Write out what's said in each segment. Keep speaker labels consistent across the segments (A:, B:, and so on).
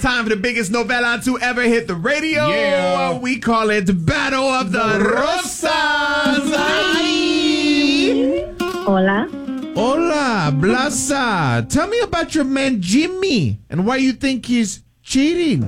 A: Time for the biggest novela to ever hit the radio.
B: Yeah.
A: We call it Battle of the Rosas.
C: Hola.
A: Hola, Blasa. Tell me about your man Jimmy and why you think he's cheating.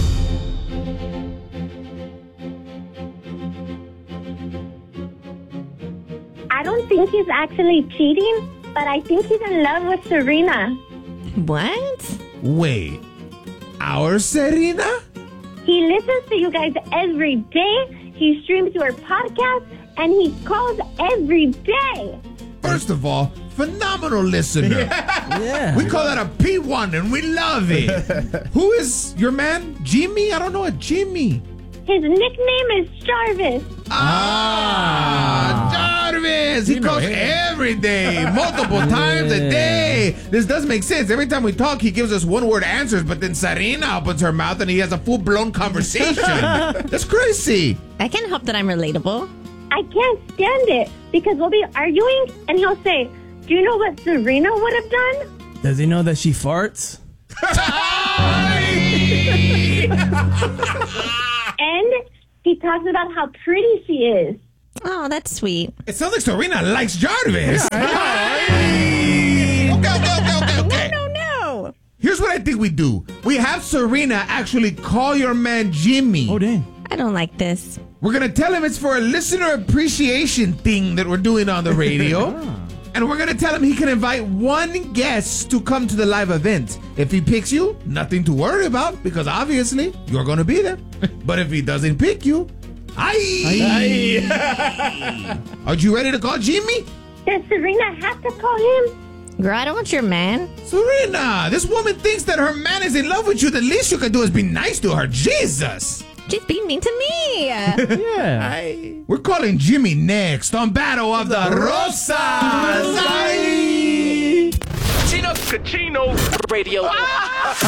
C: I don't think he's actually cheating, but I think he's in love with Serena.
D: What?
A: Wait, our Serena?
C: He listens to you guys every day. He streams your podcast, and he calls every day.
A: First of all, phenomenal listener.
B: Yeah.
A: We call that a P1 and we love it. Who is your man? Jimmy? I don't know a Jimmy.
C: His nickname is Jarvis.
A: Jarvis! He
B: You know
A: calls
B: him.
A: every day, multiple times a day. This does make sense. Every time we talk, he gives us one-word answers, but then Serena opens her mouth and he has a full-blown conversation. That's crazy.
D: I can't help that I'm relatable.
C: I can't stand it because we'll be arguing, and he'll say, "Do you know what Serena would have done?"
B: Does he know that she farts?
C: And he talks about how pretty she is.
D: Oh, that's sweet.
A: It sounds like Serena likes Jarvis. Okay.
D: No.
A: Here's what I think we do. We have Serena actually call your man Jimmy.
B: Oh, dang.
D: I don't like this.
A: We're going to tell him it's for a listener appreciation thing that we're doing on the radio. And we're going to tell him he can invite one guest to come to the live event. If he picks you, nothing to worry about because obviously you're going to be there. But if he doesn't pick you, are you ready to call Jimmy?
C: Does Serena have to call him?
D: Girl, I don't want your man.
A: Serena, this woman thinks that her man is in love with you. The least you can do is be nice to her. Jesus.
D: She's being mean to me.
B: Yeah.
A: We're calling Jimmy next on Battle of the Rosas.
E: Chino Radio.